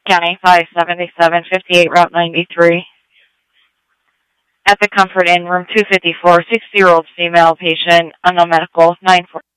County 577, 58 Route 93. At the Comfort Inn, room 254, 60-year-old female patient, unknown medical, 940.